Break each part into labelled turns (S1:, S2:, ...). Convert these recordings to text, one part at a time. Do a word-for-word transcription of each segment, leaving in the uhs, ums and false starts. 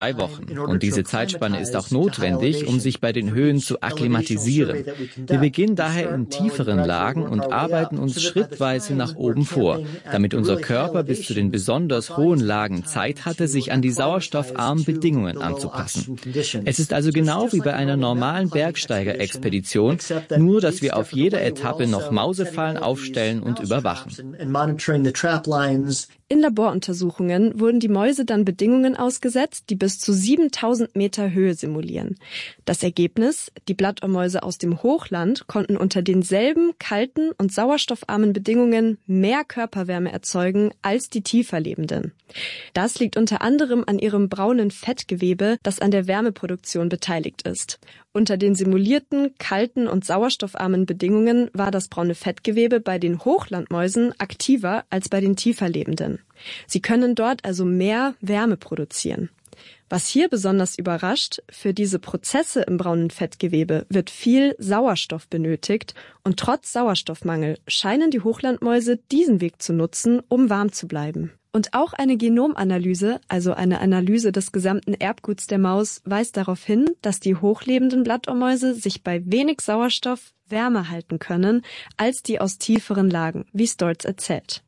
S1: Drei Wochen. Und diese Zeitspanne ist auch notwendig, um sich bei den Höhen zu akklimatisieren. Wir beginnen daher in tieferen Lagen und arbeiten uns schrittweise nach oben vor, damit unser Körper bis zu den besonders hohen Lagen Zeit hatte, sich an die sauerstoffarmen Bedingungen anzupassen. Es ist also genau wie bei einer normalen Bergsteigerexpedition, nur dass wir auf jeder Etappe noch Mausefallen aufstellen und überwachen.
S2: In Laboruntersuchungen wurden die Mäuse dann Bedingungen ausgesetzt, die bis zu siebentausend Meter Höhe simulieren. Das Ergebnis: Die Blattohrmäuse aus dem Hochland konnten unter denselben kalten und sauerstoffarmen Bedingungen mehr Körperwärme erzeugen als die tiefer lebenden. Das liegt unter anderem an ihrem braunen Fettgewebe, das an der Wärmeproduktion beteiligt ist. Unter den simulierten, kalten und sauerstoffarmen Bedingungen war das braune Fettgewebe bei den Hochlandmäusen aktiver als bei den tiefer lebenden. Sie können dort also mehr Wärme produzieren. Was hier besonders überrascht: Für diese Prozesse im braunen Fettgewebe wird viel Sauerstoff benötigt und trotz Sauerstoffmangel scheinen die Hochlandmäuse diesen Weg zu nutzen, um warm zu bleiben. Und auch eine Genomanalyse, also eine Analyse des gesamten Erbguts der Maus, weist darauf hin, dass die hochlebenden Blattohrmäuse sich bei wenig Sauerstoff wärmer halten können als die aus tieferen Lagen, wie Storz erzählt.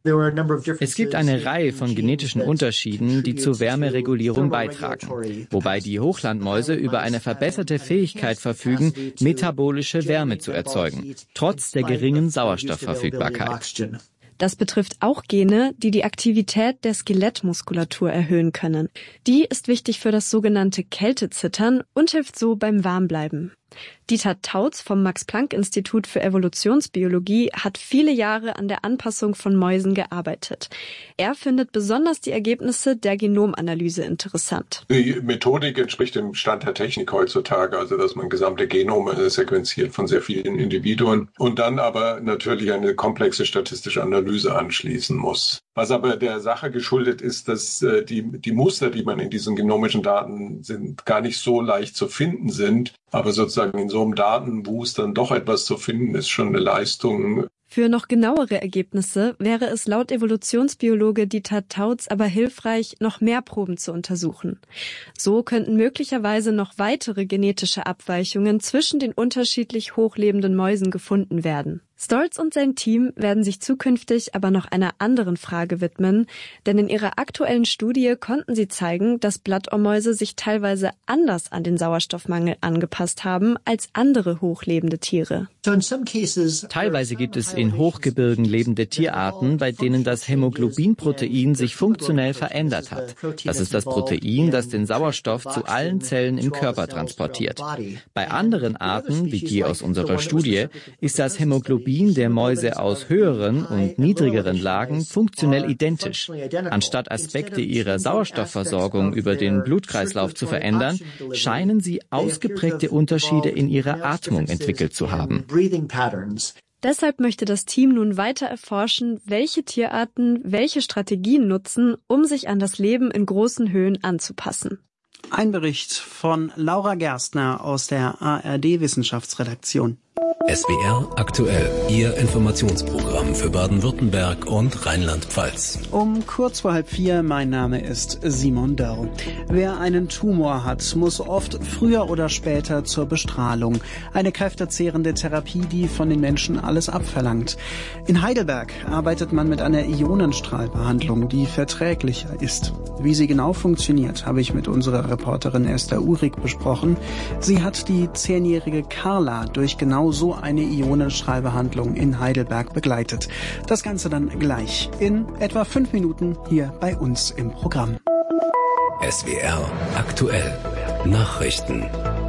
S1: Es gibt eine Reihe von genetischen Unterschieden, die zur Wärmeregulierung beitragen, wobei die Hochlandmäuse über eine verbesserte Fähigkeit verfügen, metabolische Wärme zu erzeugen, trotz der geringen Sauerstoffverfügbarkeit.
S2: Das betrifft auch Gene, die die Aktivität der Skelettmuskulatur erhöhen können. Die ist wichtig für das sogenannte Kältezittern und hilft so beim Warmbleiben. Dieter Tautz vom Max-Planck-Institut für Evolutionsbiologie hat viele Jahre an der Anpassung von Mäusen gearbeitet. Er findet besonders die Ergebnisse der Genomanalyse interessant.
S3: Die Methodik entspricht dem Stand der Technik heutzutage, also dass man gesamte Genome sequenziert von sehr vielen Individuen und dann aber natürlich eine komplexe statistische Analyse anschließen muss. Was aber der Sache geschuldet ist, dass äh, die, die Muster, die man in diesen genomischen Daten sind, gar nicht so leicht zu finden sind. Aber sozusagen in so einem Datenwust dann doch etwas zu finden, ist schon eine Leistung.
S2: Für noch genauere Ergebnisse wäre es laut Evolutionsbiologe Dieter Tautz aber hilfreich, noch mehr Proben zu untersuchen. So könnten möglicherweise noch weitere genetische Abweichungen zwischen den unterschiedlich hochlebenden Mäusen gefunden werden. Storz und sein Team werden sich zukünftig aber noch einer anderen Frage widmen, denn in ihrer aktuellen Studie konnten sie zeigen, dass Blattohrmäuse sich teilweise anders an den Sauerstoffmangel angepasst haben als andere hochlebende Tiere.
S1: Teilweise gibt es in Hochgebirgen lebende Tierarten, bei denen das Hämoglobinprotein sich funktionell verändert hat. Das ist das Protein, das den Sauerstoff zu allen Zellen im Körper transportiert. Bei anderen Arten, wie die aus unserer Studie, ist das Hämoglobin der Mäuse aus höheren und niedrigeren Lagen funktionell identisch. Anstatt Aspekte ihrer Sauerstoffversorgung über den Blutkreislauf zu verändern, scheinen sie ausgeprägte Unterschiede in ihrer Atmung entwickelt zu haben.
S2: Deshalb möchte das Team nun weiter erforschen, welche Tierarten welche Strategien nutzen, um sich an das Leben in großen Höhen anzupassen.
S4: Ein Bericht von Laura Gerstner aus der A R D-Wissenschaftsredaktion.
S5: S W R aktuell, Ihr Informationsprogramm für Baden-Württemberg und Rheinland-Pfalz.
S4: Um kurz vor halb vier, mein Name ist Simon Dörr. Wer einen Tumor hat, muss oft früher oder später zur Bestrahlung. Eine kräftezehrende Therapie, die von den Menschen alles abverlangt. In Heidelberg arbeitet man mit einer Ionenstrahlbehandlung, die verträglicher ist. Wie sie genau funktioniert, habe ich mit unserer Reporterin Esther Uhrig besprochen. Sie hat die zehnjährige Carla durch genau so eine Ionenstrahlbehandlung in Heidelberg begleitet. Das Ganze dann gleich in etwa fünf Minuten hier bei uns im Programm.
S5: S W R aktuell Nachrichten.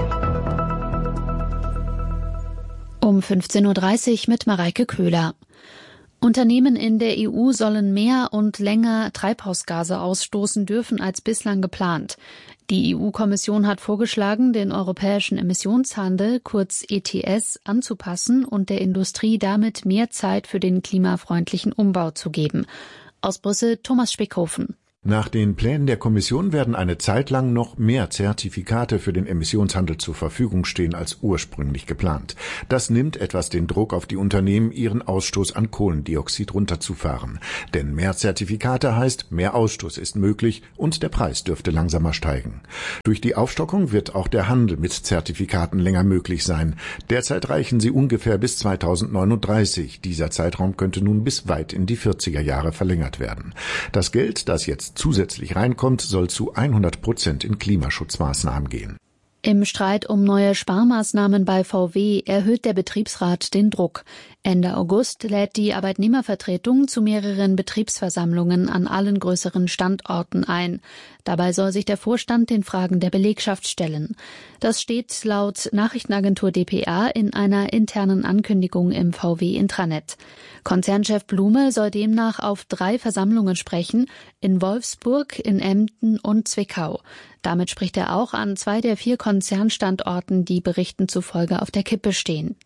S6: Um fünfzehn Uhr dreißig mit Mareike Köhler. Unternehmen in der E U sollen mehr und länger Treibhausgase ausstoßen dürfen als bislang geplant. Die E U-Kommission hat vorgeschlagen, den europäischen Emissionshandel, kurz E T S, anzupassen und der Industrie damit mehr Zeit für den klimafreundlichen Umbau zu geben. Aus Brüssel Thomas Spickhofen.
S7: Nach den Plänen der Kommission werden eine Zeit lang noch mehr Zertifikate für den Emissionshandel zur Verfügung stehen als ursprünglich geplant. Das nimmt etwas den Druck auf die Unternehmen, ihren Ausstoß an Kohlendioxid runterzufahren. Denn mehr Zertifikate heißt, mehr Ausstoß ist möglich und der Preis dürfte langsamer steigen. Durch die Aufstockung wird auch der Handel mit Zertifikaten länger möglich sein. Derzeit reichen sie ungefähr bis zweitausendneununddreißig. Dieser Zeitraum könnte nun bis weit in die vierziger Jahre verlängert werden. Das Geld, das jetzt zusätzlich reinkommt, soll zu hundert Prozent in Klimaschutzmaßnahmen gehen.
S6: Im Streit um neue Sparmaßnahmen bei V W erhöht der Betriebsrat den Druck. Ende August lädt die Arbeitnehmervertretung zu mehreren Betriebsversammlungen an allen größeren Standorten ein. Dabei soll sich der Vorstand den Fragen der Belegschaft stellen. Das steht laut Nachrichtenagentur D P A in einer internen Ankündigung im V W-Intranet. Konzernchef Blume soll demnach auf drei Versammlungen sprechen, in Wolfsburg, in Emden und Zwickau. Damit spricht er auch an zwei der vier Konzernstandorten, die Berichten zufolge auf der Kippe stehen.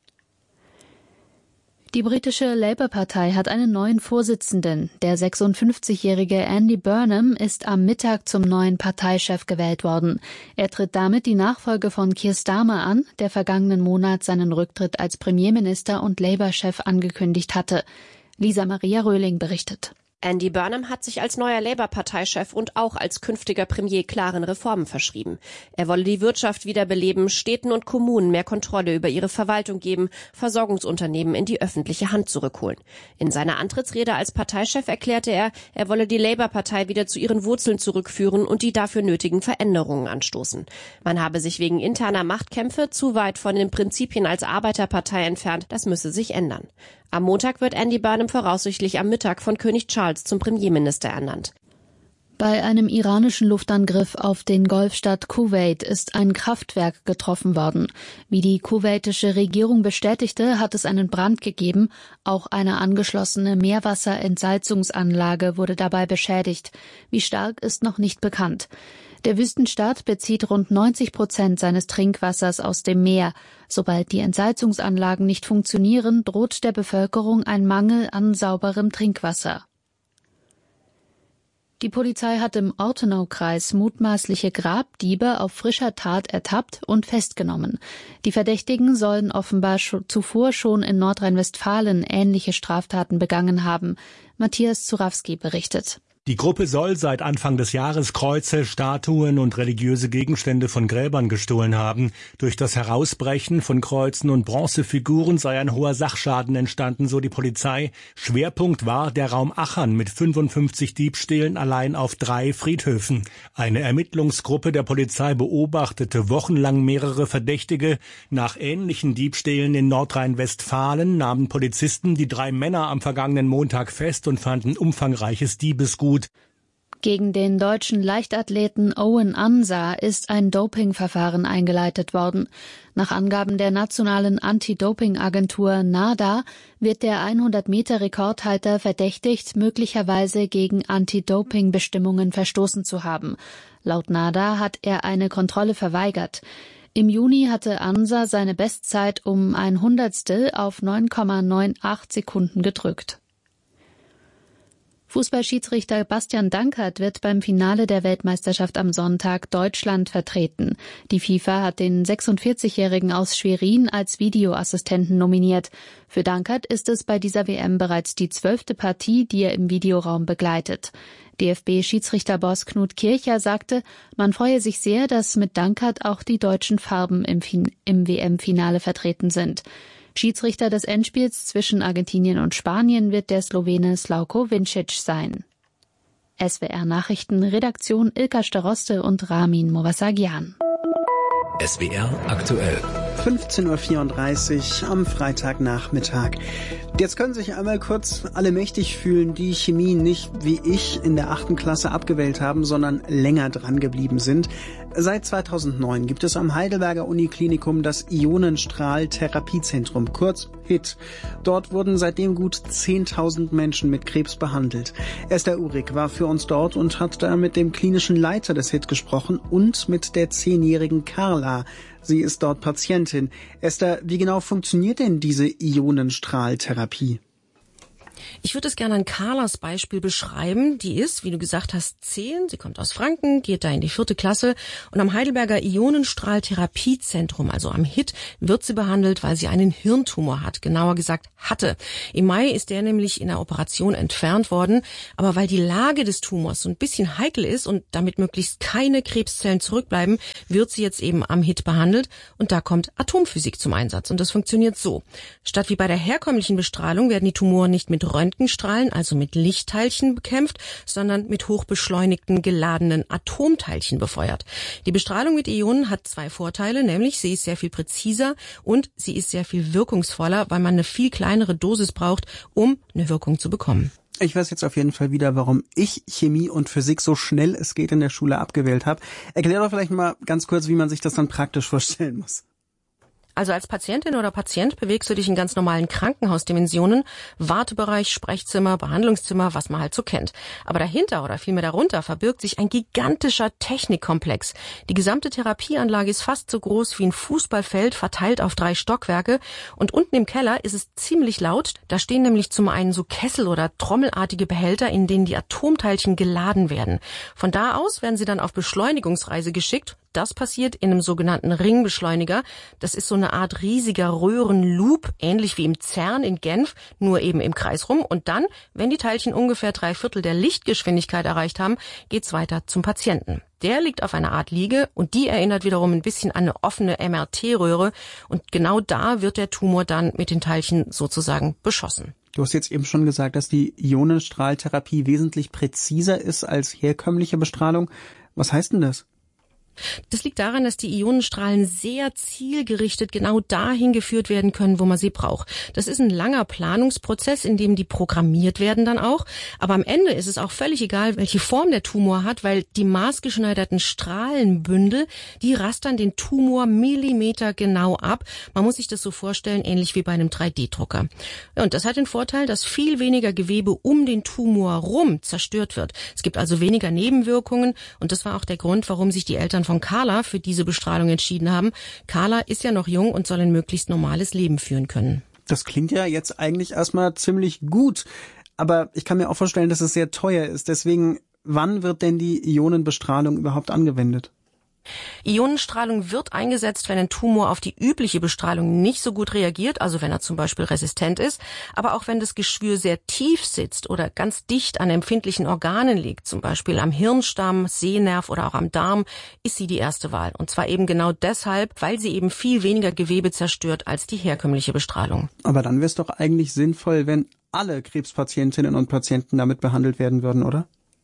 S6: Die britische Labour-Partei hat einen neuen Vorsitzenden. Der sechsundfünfzigjährige Andy Burnham ist am Mittag zum neuen Parteichef gewählt worden. Er tritt damit die Nachfolge von Keir Starmer an, der vergangenen Monat seinen Rücktritt als Premierminister und Labour-Chef angekündigt hatte. Lisa Maria Röhling berichtet.
S8: Andy Burnham hat sich als neuer Labour-Parteichef und auch als künftiger Premier klaren Reformen verschrieben. Er wolle die Wirtschaft wiederbeleben, Städten und Kommunen mehr Kontrolle über ihre Verwaltung geben, Versorgungsunternehmen in die öffentliche Hand zurückholen. In seiner Antrittsrede als Parteichef erklärte er, er wolle die Labour-Partei wieder zu ihren Wurzeln zurückführen und die dafür nötigen Veränderungen anstoßen. Man habe sich wegen interner Machtkämpfe zu weit von den Prinzipien als Arbeiterpartei entfernt, das müsse sich ändern. Am Montag wird Andy Burnham voraussichtlich am Mittag von König Charles zum Premierminister ernannt.
S6: Bei einem iranischen Luftangriff auf den Golfstaat Kuwait ist ein Kraftwerk getroffen worden. Wie die kuwaitische Regierung bestätigte, hat es einen Brand gegeben. Auch eine angeschlossene Meerwasserentsalzungsanlage wurde dabei beschädigt. Wie stark ist noch nicht bekannt. Der Wüstenstaat bezieht rund neunzig Prozent seines Trinkwassers aus dem Meer. Sobald die Entsalzungsanlagen nicht funktionieren, droht der Bevölkerung ein Mangel an sauberem Trinkwasser. Die Polizei hat im Ortenaukreis mutmaßliche Grabdiebe auf frischer Tat ertappt und festgenommen. Die Verdächtigen sollen offenbar schon zuvor schon in Nordrhein-Westfalen ähnliche Straftaten begangen haben. Matthias Zurawski berichtet.
S9: Die Gruppe soll seit Anfang des Jahres Kreuze, Statuen und religiöse Gegenstände von Gräbern gestohlen haben. Durch das Herausbrechen von Kreuzen und Bronzefiguren sei ein hoher Sachschaden entstanden, so die Polizei. Schwerpunkt war der Raum Achern mit fünfundfünfzig Diebstählen allein auf drei Friedhöfen. Eine Ermittlungsgruppe der Polizei beobachtete wochenlang mehrere Verdächtige. Nach ähnlichen Diebstählen in Nordrhein-Westfalen nahmen Polizisten die drei Männer am vergangenen Montag fest und fanden umfangreiches Diebesgut.
S6: Gegen den deutschen Leichtathleten Owen Ansa ist ein Dopingverfahren eingeleitet worden. Nach Angaben der nationalen Anti-Doping-Agentur NADA wird der hundert-Meter-Rekordhalter verdächtigt, möglicherweise gegen Anti-Doping-Bestimmungen verstoßen zu haben. Laut NADA hat er eine Kontrolle verweigert. Im Juni hatte Ansa seine Bestzeit um ein Hundertstel auf neun Komma achtundneunzig Sekunden gedrückt. Fußballschiedsrichter Bastian Dankert wird beim Finale der Weltmeisterschaft am Sonntag Deutschland vertreten. Die FIFA hat den sechsundvierzigjährigen aus Schwerin als Videoassistenten nominiert. Für Dankert ist es bei dieser W M bereits die zwölfte Partie, die er im Videoraum begleitet. D F B-Schiedsrichterboss Knut Kircher sagte, man freue sich sehr, dass mit Dankert auch die deutschen Farben im, fin- im W M-Finale vertreten sind. Schiedsrichter des Endspiels zwischen Argentinien und Spanien wird der Slowene Slavko Vincic sein. S W R-Nachrichten, Redaktion Ilka Staroste und Ramin Movasagian.
S5: S W R aktuell.
S4: fünfzehn Uhr vierunddreißig am Freitagnachmittag. Jetzt können sich einmal kurz alle mächtig fühlen, die Chemie nicht wie ich in der achten Klasse abgewählt haben, sondern länger dran geblieben sind. Seit zweitausendneun gibt es am Heidelberger Uniklinikum das Ionenstrahl-Therapiezentrum, kurz H I T. Dort wurden seitdem gut zehntausend Menschen mit Krebs behandelt. Esther Uhrig war für uns dort und hat da mit dem klinischen Leiter des H I T gesprochen und mit der zehnjährigen Carla. Sie ist dort Patientin. Esther, wie genau funktioniert denn diese Ionenstrahltherapie?
S10: Ich würde es gerne an Carlas Beispiel beschreiben. Die ist, wie du gesagt hast, zehn. Sie kommt aus Franken, geht da in die vierte Klasse. Und am Heidelberger Ionenstrahltherapiezentrum, also am H I T, wird sie behandelt, weil sie einen Hirntumor hat. Genauer gesagt, hatte. Im Mai ist der nämlich in der Operation entfernt worden. Aber weil die Lage des Tumors so ein bisschen heikel ist und damit möglichst keine Krebszellen zurückbleiben, wird sie jetzt eben am H I T behandelt. Und da kommt Atomphysik zum Einsatz. Und das funktioniert so. Statt wie bei der herkömmlichen Bestrahlung werden die Tumoren nicht mit Röntgenstrahlen, also mit Lichtteilchen bekämpft, sondern mit hochbeschleunigten, geladenen Atomteilchen befeuert. Die Bestrahlung mit Ionen hat zwei Vorteile, nämlich sie ist sehr viel präziser und sie ist sehr viel wirkungsvoller, weil man eine viel kleinere Dosis braucht, um eine Wirkung zu bekommen.
S4: Ich weiß jetzt auf jeden Fall wieder, warum ich Chemie und Physik so schnell es geht in der Schule abgewählt habe. Erklär doch vielleicht mal ganz kurz, wie man sich das dann praktisch vorstellen muss.
S10: Also als Patientin oder Patient bewegst du dich in ganz normalen Krankenhausdimensionen, Wartebereich, Sprechzimmer, Behandlungszimmer, was man halt so kennt. Aber dahinter oder vielmehr darunter verbirgt sich ein gigantischer Technikkomplex. Die gesamte Therapieanlage ist fast so groß wie ein Fußballfeld, verteilt auf drei Stockwerke. Und unten im Keller ist es ziemlich laut. Da stehen nämlich zum einen so Kessel- oder trommelartige Behälter, in denen die Atomteilchen geladen werden. Von da aus werden sie dann auf Beschleunigungsreise geschickt. Das passiert in einem sogenannten Ringbeschleuniger. Das ist so eine Art riesiger Röhrenloop, ähnlich wie im CERN in Genf, nur eben im Kreis rum. Und dann, wenn die Teilchen ungefähr drei Viertel der Lichtgeschwindigkeit erreicht haben, geht's weiter zum Patienten. Der liegt auf einer Art Liege und die erinnert wiederum ein bisschen an eine offene M R T-Röhre. Und genau da wird der Tumor dann mit den Teilchen sozusagen beschossen.
S4: Du hast jetzt eben schon gesagt, dass die Ionenstrahltherapie wesentlich präziser ist als herkömmliche Bestrahlung. Was heißt denn das?
S10: Das liegt daran, dass die Ionenstrahlen sehr zielgerichtet genau dahin geführt werden können, wo man sie braucht. Das ist ein langer Planungsprozess, in dem die programmiert werden dann auch. Aber am Ende ist es auch völlig egal, welche Form der Tumor hat, weil die maßgeschneiderten Strahlenbündel, die rastern den Tumor Millimeter genau ab. Man muss sich das so vorstellen, ähnlich wie bei einem drei D Drucker. Und das hat den Vorteil, dass viel weniger Gewebe um den Tumor rum zerstört wird. Es gibt also weniger Nebenwirkungen und das war auch der Grund, warum sich die Eltern von Carla für diese Bestrahlung entschieden haben. Carla ist ja noch jung und soll ein möglichst normales Leben führen können.
S4: Das klingt ja jetzt eigentlich erstmal ziemlich gut, aber ich kann mir auch vorstellen, dass es sehr teuer ist. Deswegen, wann wird denn die Ionenbestrahlung überhaupt angewendet?
S10: Ionenstrahlung wird eingesetzt, wenn ein Tumor auf die übliche Bestrahlung nicht so gut reagiert, also wenn er zum Beispiel resistent ist, aber auch wenn das Geschwür sehr tief sitzt oder ganz dicht an empfindlichen Organen liegt, zum Beispiel am Hirnstamm, Sehnerv oder auch am Darm, ist sie die erste Wahl. Und zwar eben genau deshalb, weil sie eben viel weniger Gewebe zerstört als die herkömmliche Bestrahlung.
S4: Aber dann wäre es doch eigentlich sinnvoll, wenn alle Krebspatientinnen und Patienten damit behandelt werden würden, oder?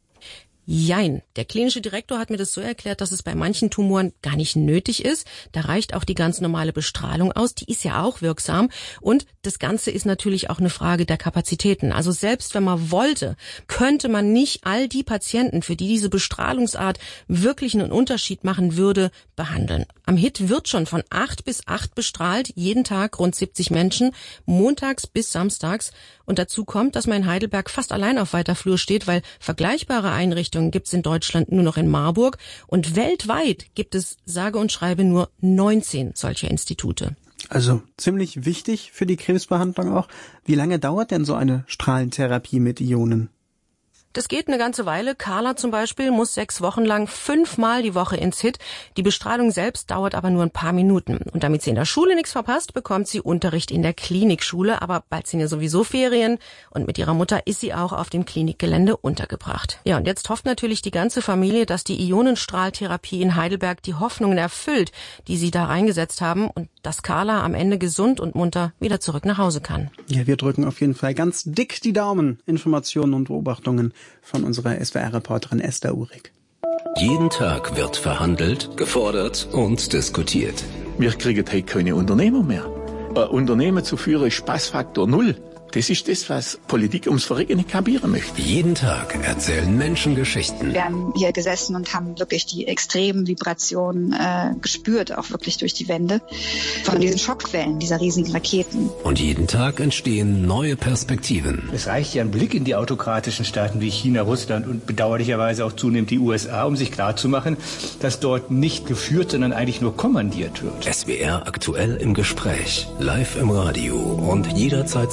S10: Jein. Der klinische Direktor hat mir das so erklärt, dass es bei manchen Tumoren gar nicht nötig ist. Da reicht auch die ganz normale Bestrahlung aus. Die ist ja auch wirksam. Und das Ganze ist natürlich auch eine Frage der Kapazitäten. Also selbst wenn man wollte, könnte man nicht all die Patienten, für die diese Bestrahlungsart wirklich einen Unterschied machen würde, behandeln. Am H I T wird schon von acht bis acht bestrahlt, jeden Tag rund siebzig Menschen, montags bis samstags. Und dazu kommt, dass man in Heidelberg fast allein auf weiter Flur steht, weil vergleichbare Einrichtungen gibt es in Deutschland nur noch in Marburg. Und weltweit gibt es sage und schreibe nur neunzehn solcher Institute.
S4: Also ziemlich wichtig für die Krebsbehandlung auch. Wie lange dauert denn so eine Strahlentherapie mit Ionen?
S10: Das geht eine ganze Weile. Carla zum Beispiel muss sechs Wochen lang fünfmal die Woche ins H I T. Die Bestrahlung selbst dauert aber nur ein paar Minuten. Und damit sie in der Schule nichts verpasst, bekommt sie Unterricht in der Klinikschule. Aber bald sind ja sowieso Ferien und mit ihrer Mutter ist sie auch auf dem Klinikgelände untergebracht. Ja, und jetzt hofft natürlich die ganze Familie, dass die Ionenstrahltherapie in Heidelberg die Hoffnungen erfüllt, die sie da reingesetzt haben und dass Carla am Ende gesund und munter wieder zurück nach Hause kann.
S4: Ja, wir drücken auf jeden Fall ganz dick die Daumen. Informationen und Beobachtungen von unserer S W R-Reporterin Esther Uhrig.
S5: Jeden Tag wird verhandelt, gefordert und diskutiert.
S11: Wir kriegen heute keine Unternehmer mehr. Ein Unternehmen zu führen ist Spaßfaktor null. Das ist das, was Politik ums Verrecken nicht kapieren möchte.
S5: Jeden Tag erzählen Menschen Geschichten.
S12: Wir haben hier gesessen und haben wirklich die extremen Vibrationen äh, gespürt, auch wirklich durch die Wände, von diesen Schockwellen dieser riesigen Raketen.
S5: Und jeden Tag entstehen neue Perspektiven.
S13: Es reicht ja ein Blick in die autokratischen Staaten wie China, Russland und bedauerlicherweise auch zunehmend die U S A, um sich klarzumachen, dass dort nicht geführt, sondern eigentlich nur kommandiert wird.
S5: S W R aktuell im Gespräch, live im Radio und jederzeit zum Nachhören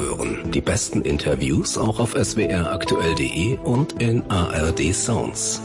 S5: hören. Die besten Interviews auch auf s w r aktuell punkt d e und in A R D Sounds.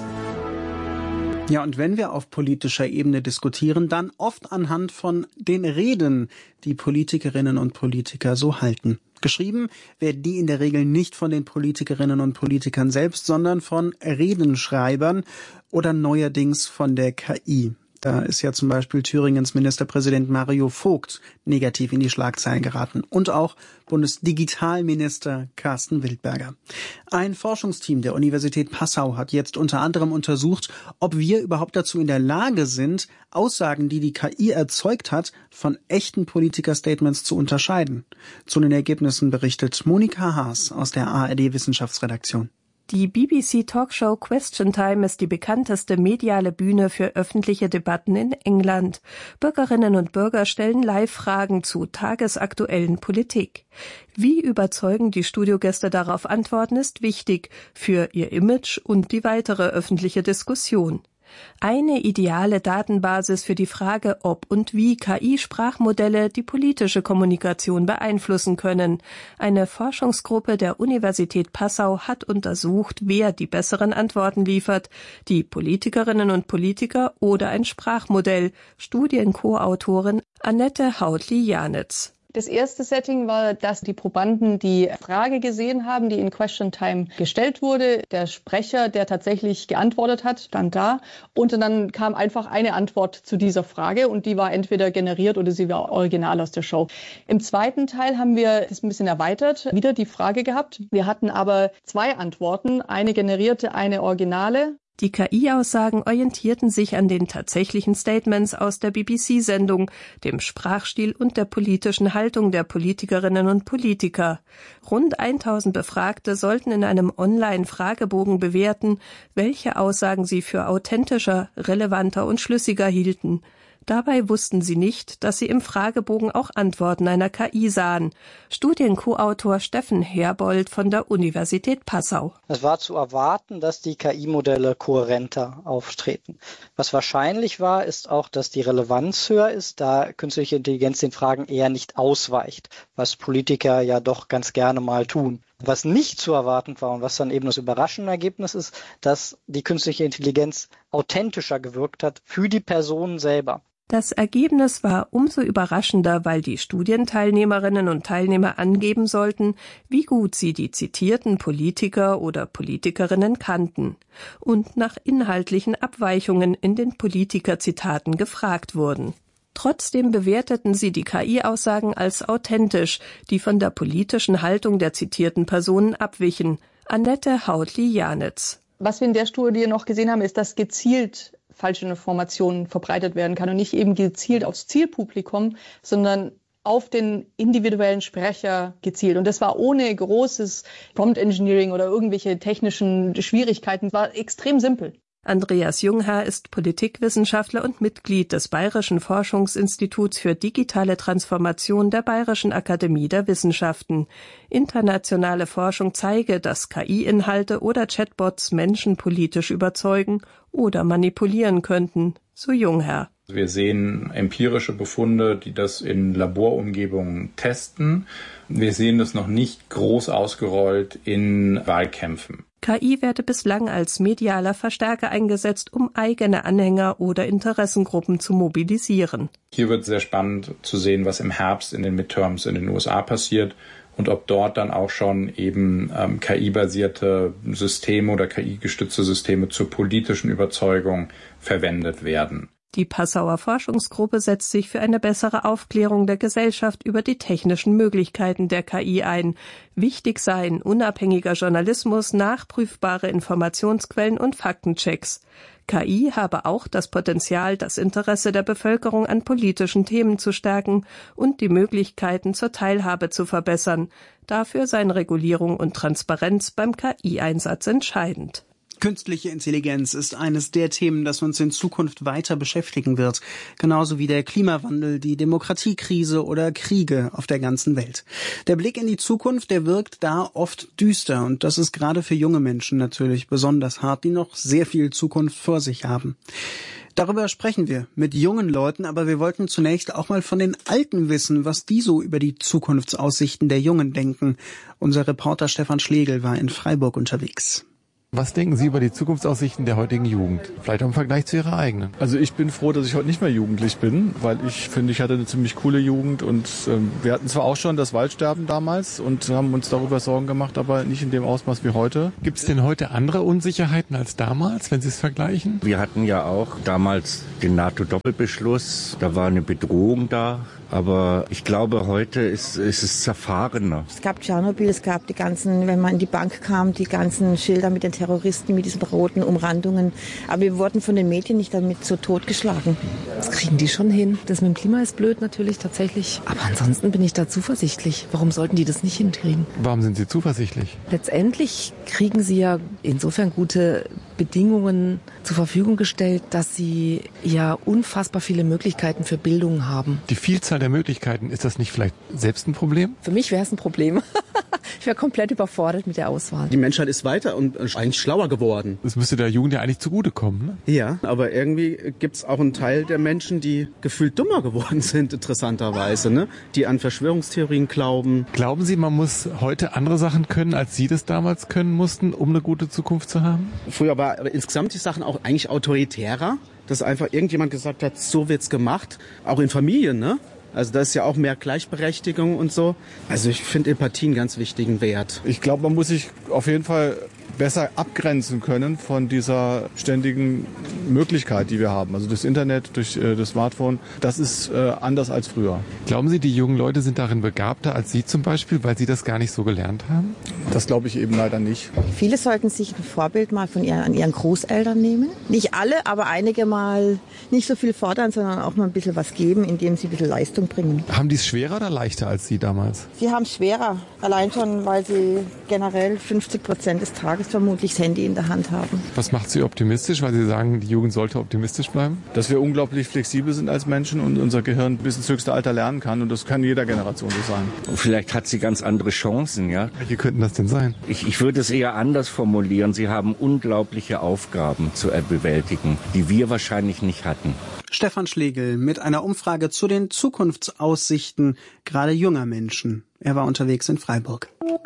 S4: Ja, und wenn wir auf politischer Ebene diskutieren, dann oft anhand von den Reden, die Politikerinnen und Politiker so halten. Geschrieben werden die in der Regel nicht von den Politikerinnen und Politikern selbst, sondern von Redenschreibern oder neuerdings von der K I. Da ist ja zum Beispiel Thüringens Ministerpräsident Mario Vogt negativ in die Schlagzeilen geraten und auch Bundesdigitalminister Carsten Wildberger. Ein Forschungsteam der Universität Passau hat jetzt unter anderem untersucht, ob wir überhaupt dazu in der Lage sind, Aussagen, die die K I erzeugt hat, von echten Politikerstatements zu unterscheiden. Zu den Ergebnissen berichtet Monika Haas aus der A R D Wissenschaftsredaktion.
S14: Die B B C-Talkshow Question Time ist die bekannteste mediale Bühne für öffentliche Debatten in England. Bürgerinnen und Bürger stellen Live-Fragen zu tagesaktuellen Politik. Wie überzeugend die Studiogäste darauf antworten, ist wichtig für ihr Image und die weitere öffentliche Diskussion. Eine ideale Datenbasis für die Frage, ob und wie K I-Sprachmodelle die politische Kommunikation beeinflussen können. Eine Forschungsgruppe der Universität Passau hat untersucht, wer die besseren Antworten liefert, die Politikerinnen und Politiker oder ein Sprachmodell. Studien-Co-Autorin Annette Hautli-Janitz.
S15: Das erste Setting war, dass die Probanden die Frage gesehen haben, die in Question Time gestellt wurde. Der Sprecher, der tatsächlich geantwortet hat, stand da. Und dann kam einfach eine Antwort zu dieser Frage und die war entweder generiert oder sie war original aus der Show. Im zweiten Teil haben wir das ein bisschen erweitert, wieder die Frage gehabt. Wir hatten aber zwei Antworten, eine generierte, eine originale.
S14: Die K I-Aussagen orientierten sich an den tatsächlichen Statements aus der B B C-Sendung, dem Sprachstil und der politischen Haltung der Politikerinnen und Politiker. Rund tausend Befragte sollten in einem Online-Fragebogen bewerten, welche Aussagen sie für authentischer, relevanter und schlüssiger hielten. Dabei wussten sie nicht, dass sie im Fragebogen auch Antworten einer K I sahen. Studien-Co-Autor Steffen Herbold von der Universität Passau.
S16: Es war zu erwarten, dass die K I-Modelle kohärenter auftreten. Was wahrscheinlich war, ist auch, dass die Relevanz höher ist, da künstliche Intelligenz den Fragen eher nicht ausweicht, was Politiker ja doch ganz gerne mal tun. Was nicht zu erwarten war und was dann eben das überraschende Ergebnis ist, dass die künstliche Intelligenz authentischer gewirkt hat für die Person selber.
S14: Das Ergebnis war umso überraschender, weil die Studienteilnehmerinnen und Teilnehmer angeben sollten, wie gut sie die zitierten Politiker oder Politikerinnen kannten und nach inhaltlichen Abweichungen in den Politikerzitaten gefragt wurden. Trotzdem bewerteten sie die K I-Aussagen als authentisch, die von der politischen Haltung der zitierten Personen abwichen. Annette Hautli-Janitz.
S15: Was wir in der Studie noch gesehen haben, ist, dass gezielt falsche Informationen verbreitet werden kann und nicht eben gezielt aufs Zielpublikum, sondern auf den individuellen Sprecher gezielt. Und das war ohne großes Prompt Engineering oder irgendwelche technischen Schwierigkeiten, war extrem simpel.
S14: Andreas Jungherr ist Politikwissenschaftler und Mitglied des Bayerischen Forschungsinstituts für digitale Transformation der Bayerischen Akademie der Wissenschaften. Internationale Forschung zeige, dass K I-Inhalte oder Chatbots Menschen politisch überzeugen oder manipulieren könnten, so Jungherr.
S17: Wir sehen empirische Befunde, die das in Laborumgebungen testen. Wir sehen das noch nicht groß ausgerollt in Wahlkämpfen.
S14: K I werde bislang als medialer Verstärker eingesetzt, um eigene Anhänger oder Interessengruppen zu mobilisieren.
S17: Hier wird sehr spannend zu sehen, was im Herbst in den Midterms in den U S A passiert und ob dort dann auch schon eben ähm, K I-basierte Systeme oder K I-gestützte Systeme zur politischen Überzeugung verwendet werden.
S14: Die Passauer Forschungsgruppe setzt sich für eine bessere Aufklärung der Gesellschaft über die technischen Möglichkeiten der K I ein. Wichtig seien unabhängiger Journalismus, nachprüfbare Informationsquellen und Faktenchecks. K I habe auch das Potenzial, das Interesse der Bevölkerung an politischen Themen zu stärken und die Möglichkeiten zur Teilhabe zu verbessern. Dafür seien Regulierung und Transparenz beim K I-Einsatz entscheidend.
S4: Künstliche Intelligenz ist eines der Themen, das uns in Zukunft weiter beschäftigen wird, genauso wie der Klimawandel, die Demokratiekrise oder Kriege auf der ganzen Welt. Der Blick in die Zukunft, der wirkt da oft düster und das ist gerade für junge Menschen natürlich besonders hart, die noch sehr viel Zukunft vor sich haben. Darüber sprechen wir mit jungen Leuten, aber wir wollten zunächst auch mal von den Alten wissen, was die so über die Zukunftsaussichten der Jungen denken. Unser Reporter Stefan Schlegel war in Freiburg unterwegs.
S18: Was denken Sie über die Zukunftsaussichten der heutigen Jugend? Vielleicht auch im Vergleich zu Ihrer eigenen.
S19: Also ich bin froh, dass ich heute nicht mehr jugendlich bin, weil ich finde, ich hatte eine ziemlich coole Jugend und ähm, wir hatten zwar auch schon das Waldsterben damals und haben uns darüber Sorgen gemacht, aber nicht in dem Ausmaß wie heute.
S18: Gibt es denn heute andere Unsicherheiten als damals, wenn Sie es vergleichen?
S20: Wir hatten ja auch damals den NATO-Doppelbeschluss, da war eine Bedrohung da. Aber ich glaube, heute ist, ist es zerfahrener.
S21: Es gab Tschernobyl, es gab die ganzen, wenn man in die Bank kam, die ganzen Schilder mit den Terroristen, mit diesen roten Umrandungen. Aber wir wurden von den Medien nicht damit so totgeschlagen.
S22: Das kriegen die schon hin. Das mit dem Klima ist blöd natürlich, tatsächlich. Aber ansonsten bin ich da zuversichtlich. Warum sollten die das nicht hinkriegen?
S18: Warum sind Sie zuversichtlich?
S22: Letztendlich kriegen sie ja insofern gute Bedingungen zur Verfügung gestellt, dass sie ja unfassbar viele Möglichkeiten für Bildung haben.
S18: Die Vielzahl der Möglichkeiten, ist das nicht vielleicht selbst ein Problem?
S22: Für mich wäre es ein Problem. Ich wäre komplett überfordert mit der Auswahl.
S23: Die Menschheit ist weiter und eigentlich schlauer geworden.
S18: Das müsste der Jugend ja eigentlich zugutekommen, ne?
S23: Ja, aber irgendwie gibt es auch einen Teil der Menschen, die gefühlt dummer geworden sind, interessanterweise, ne? Die an Verschwörungstheorien glauben.
S18: Glauben Sie, man muss heute andere Sachen können, als Sie das damals können mussten, um eine gute Zukunft zu haben?
S23: Früher war aber insgesamt die Sachen auch eigentlich autoritärer, dass einfach irgendjemand gesagt hat, so wird's gemacht, auch in Familien, ne? Also da ist ja auch mehr Gleichberechtigung und so. Also ich finde Empathie einen ganz wichtigen Wert.
S19: Ich glaube, man muss sich auf jeden Fall besser abgrenzen können von dieser ständigen Möglichkeit, die wir haben. Also das Internet, durch äh, das Smartphone, das ist äh, anders als früher.
S18: Glauben Sie, die jungen Leute sind darin begabter als Sie zum Beispiel, weil Sie das gar nicht so gelernt haben?
S19: Das glaube ich eben leider nicht.
S21: Viele sollten sich ein Vorbild mal von ihren, an ihren Großeltern nehmen. Nicht alle, aber einige mal nicht so viel fordern, sondern auch mal ein bisschen was geben, indem sie ein bisschen Leistung bringen.
S18: Haben die es schwerer oder leichter als Sie damals?
S21: Sie haben es schwerer, allein schon, weil sie generell fünfzig Prozent des Tages vermutlich das Handy in der Hand haben.
S18: Was macht Sie optimistisch, weil Sie sagen, die Jugend sollte optimistisch bleiben?
S19: Dass wir unglaublich flexibel sind als Menschen und unser Gehirn bis ins höchste Alter lernen kann und das kann jeder Generation so sein.
S20: Vielleicht hat sie ganz andere Chancen, ja?
S18: Welche könnten das denn sein?
S20: Ich, ich würde es eher anders formulieren. Sie haben unglaubliche Aufgaben zu bewältigen, die wir wahrscheinlich nicht hatten.
S4: Stefan Schlegel mit einer Umfrage zu den Zukunftsaussichten gerade junger Menschen. Er war unterwegs in Freiburg.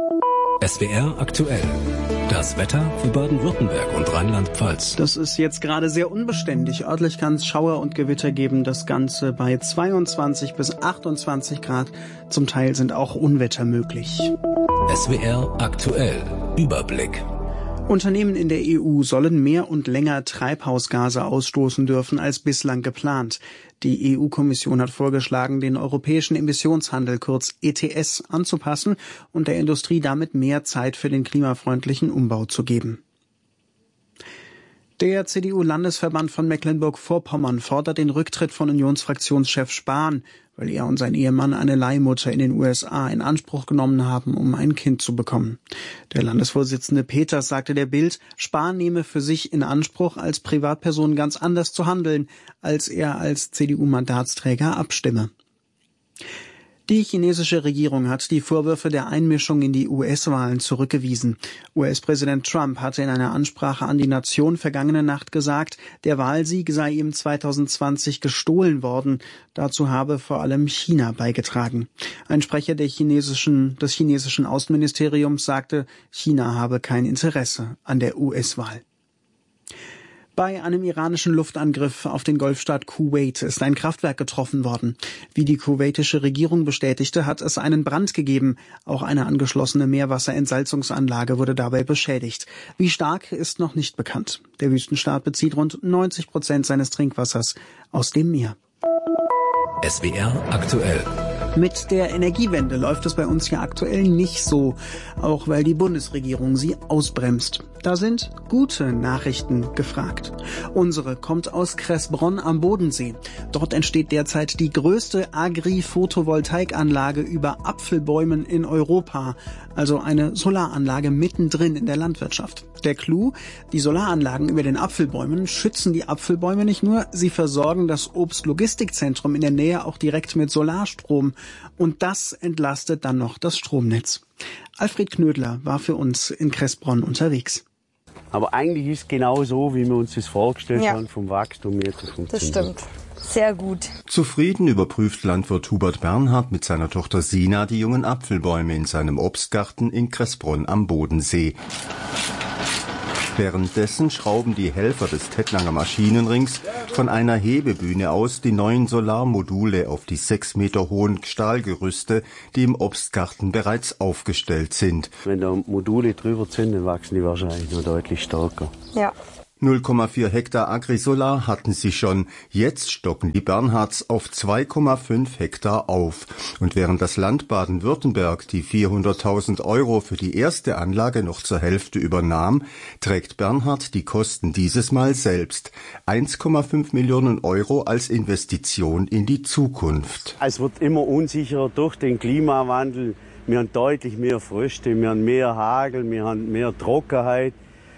S5: S W R aktuell. Das Wetter für Baden-Württemberg und Rheinland-Pfalz.
S4: Das ist jetzt gerade sehr unbeständig. Örtlich kann es Schauer und Gewitter geben. Das Ganze bei zweiundzwanzig bis achtundzwanzig Grad. Zum Teil sind auch Unwetter möglich.
S5: S W R aktuell. Überblick.
S4: Unternehmen in der E U sollen mehr und länger Treibhausgase ausstoßen dürfen als bislang geplant. Die E U-Kommission hat vorgeschlagen, den europäischen Emissionshandel, kurz E T S, anzupassen und der Industrie damit mehr Zeit für den klimafreundlichen Umbau zu geben. Der C D U-Landesverband von Mecklenburg-Vorpommern fordert den Rücktritt von Unionsfraktionschef Spahn, weil er und sein Ehemann eine Leihmutter in den U S A in Anspruch genommen haben, um ein Kind zu bekommen. Der Landesvorsitzende Peters sagte der Bild, Spahn nehme für sich in Anspruch, als Privatperson ganz anders zu handeln, als er als C D U-Mandatsträger abstimme. Die chinesische Regierung hat die Vorwürfe der Einmischung in die U S-Wahlen zurückgewiesen. U S-Präsident Trump hatte in einer Ansprache an die Nation vergangene Nacht gesagt, der Wahlsieg sei ihm zwanzig zwanzig gestohlen worden. Dazu habe vor allem China beigetragen. Ein Sprecher der chinesischen, des chinesischen Außenministeriums sagte, China habe kein Interesse an der U S-Wahl. Bei einem iranischen Luftangriff auf den Golfstaat Kuwait ist ein Kraftwerk getroffen worden. Wie die kuwaitische Regierung bestätigte, hat es einen Brand gegeben. Auch eine angeschlossene Meerwasserentsalzungsanlage wurde dabei beschädigt. Wie stark, ist noch nicht bekannt. Der Wüstenstaat bezieht rund neunzig Prozent seines Trinkwassers aus dem Meer.
S5: S W R aktuell.
S4: Mit der Energiewende läuft es bei uns ja aktuell nicht so, auch weil die Bundesregierung sie ausbremst. Da sind gute Nachrichten gefragt. Unsere kommt aus Kressbronn am Bodensee. Dort entsteht derzeit die größte Agri-Photovoltaikanlage über Apfelbäumen in Europa. Also eine Solaranlage mittendrin in der Landwirtschaft. Der Clou: Die Solaranlagen über den Apfelbäumen schützen die Apfelbäume nicht nur, sie versorgen das Obstlogistikzentrum in der Nähe auch direkt mit Solarstrom. Und das entlastet dann noch das Stromnetz. Alfred Knödler war für uns in Kressbronn unterwegs.
S1: Aber eigentlich ist es genau so, wie wir uns das vorgestellt
S2: ja.
S1: haben, vom Wachstum her zu funktionieren.
S2: Das stimmt. Sehr gut.
S3: Zufrieden überprüft Landwirt Hubert Bernhard mit seiner Tochter Sina die jungen Apfelbäume in seinem Obstgarten in Kressbronn am Bodensee. Währenddessen schrauben die Helfer des Tettlanger Maschinenrings von einer Hebebühne aus die neuen Solarmodule auf die sechs Meter hohen Stahlgerüste, die im Obstgarten bereits aufgestellt sind.
S1: Wenn da Module drüber sind, dann wachsen die wahrscheinlich noch deutlich stärker.
S2: Ja.
S3: null Komma vier Hektar Agrisolar hatten sie schon. Jetzt stocken die Bernhards auf zwei Komma fünf Hektar auf. Und während das Land Baden-Württemberg die vierhunderttausend Euro für die erste Anlage noch zur Hälfte übernahm, trägt Bernhard die Kosten dieses Mal selbst. eins Komma fünf Millionen Euro als Investition in die Zukunft.
S1: Es wird immer unsicherer durch den Klimawandel. Wir haben deutlich mehr Fröste, wir haben mehr Hagel, wir haben mehr Trockenheit.